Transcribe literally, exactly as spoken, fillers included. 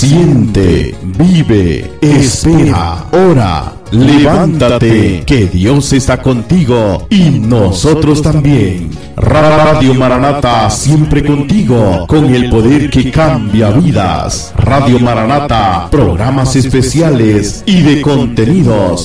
Siente, vive, espera, ora. Levántate, que Dios está contigo y nosotros también. Radio Maranata, siempre contigo, con el poder que cambia vidas. Radio Maranata, programas especiales y de contenidos